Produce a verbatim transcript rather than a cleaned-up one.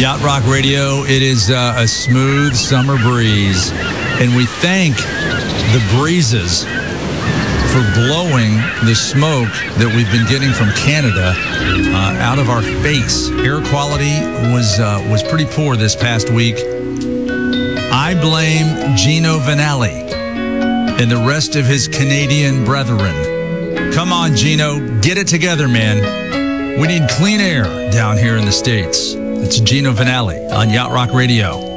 Yacht Rock Radio, it is uh, a smooth summer breeze, and we thank the breezes for blowing the smoke that we've been getting from Canada uh, out of our face. Air quality was uh, was pretty poor this past week. I blame Gino Vanelli and the rest of his Canadian brethren. Come on, Gino, get it together, man. We need clean air down here in the States. It's Gino Vanelli on Yacht Rock Radio.